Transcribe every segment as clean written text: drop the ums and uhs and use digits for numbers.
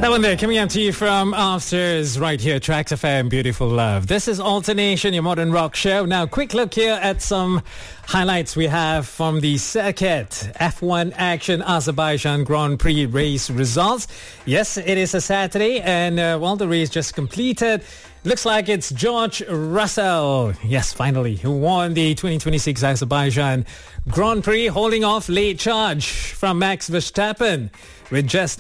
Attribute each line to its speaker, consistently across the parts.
Speaker 1: That one there coming up to you from Upstairs right here, Tracks FM, Beautiful Love. This is Alternation, your modern rock show. Now, quick look here at some highlights we have from the circuit. F1 action, Azerbaijan Grand Prix race results. Yes, it is a Saturday and while the race just completed, looks like it's George Russell, yes, finally, who won the 2026 Azerbaijan Grand Prix, holding off late charge from Max Verstappen with just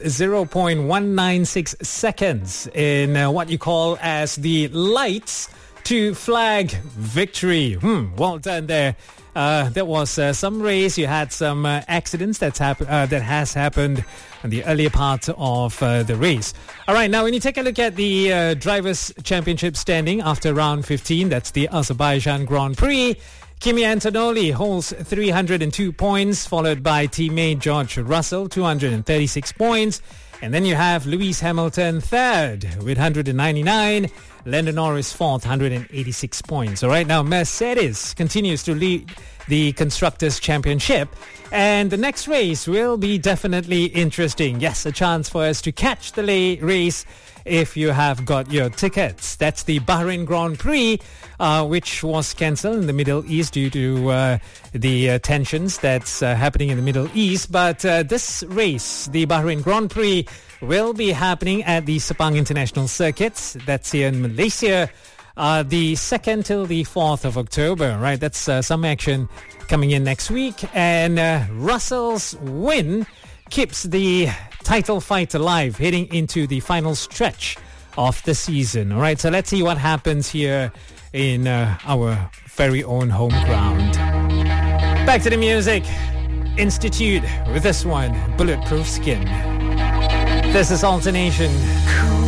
Speaker 1: 0.196 seconds in what you call as the lights to flag victory. Well done there. There was some race. You had some accidents that has happened in the earlier part of the race. All right, now when you take a look at the Drivers' Championship standing after round 15, that's the Azerbaijan Grand Prix. Kimi Antonelli holds 302 points, followed by teammate George Russell, 236 points. And then you have Lewis Hamilton third with 199. Lando Norris fourth, 186 points. All right, now Mercedes continues to lead the Constructors' Championship. And the next race will be definitely interesting. Yes, a chance for us to catch the race if you have got your tickets. That's the Bahrain Grand Prix, which was cancelled in the Middle East due to the tensions that's happening in the Middle East. But this race, the Bahrain Grand Prix, will be happening at the Sepang International Circuit. That's here in Malaysia, the 2nd till the 4th of October. Right, that's some action coming in next week. And Russell's win keeps the title fight alive heading into the final stretch of the season. All right, so let's see what happens here in our very own home ground. Back to the music. Institute with this one, Bulletproof Skin. This is Alternation.